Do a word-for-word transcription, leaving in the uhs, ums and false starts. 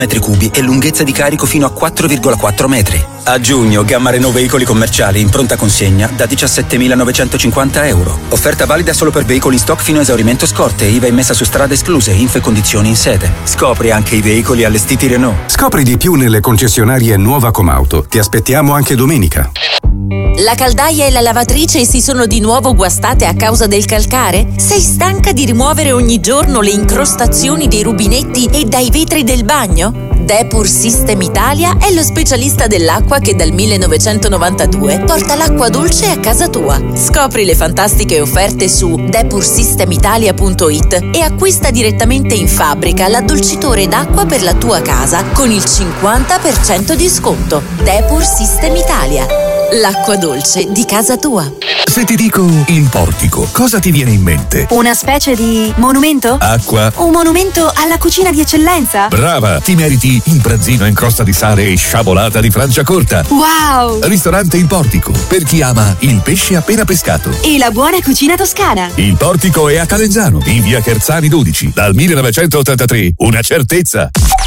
metri cubi e lunghezza di carico fino a quattro virgola quattro metri. A giugno, gamma Renault veicoli commerciali in pronta consegna da diciassettemilanovecentocinquanta euro. Offerta valida solo per veicoli in stock fino a esaurimento scorte, I V A immessa su strada escluse, info e condizioni in sede. Scopri anche i veicoli allestiti Renault. Scopri di più nelle concessionarie Nuova Comauto. Ti aspettiamo anche domenica. La caldaia e la lavatrice si sono di nuovo guastate a causa del calcare? Sei stanca di rimuovere ogni giorno le incrostazioni dei rubinetti e dai vetri del bagno? Depur System Italia è lo specialista dell'acqua che dal millenovecentonovantadue porta l'acqua dolce a casa tua. Scopri le fantastiche offerte su depur system italia punto it e acquista direttamente in fabbrica l'addolcitore d'acqua per la tua casa con il cinquanta per cento di sconto. Depur System Italia. L'acqua dolce di casa tua. Se ti dico il portico, cosa ti viene in mente? Una specie di monumento? Acqua? Un monumento alla cucina di eccellenza? Brava! Ti meriti il brazzino in crosta di sale e sciabolata di Franciacorta. Wow! Ristorante Il Portico, per chi ama il pesce appena pescato. E la buona cucina toscana. Il Portico è a Calenzano, in via Cherzani dodici, dal millenovecentottantatré. Una certezza!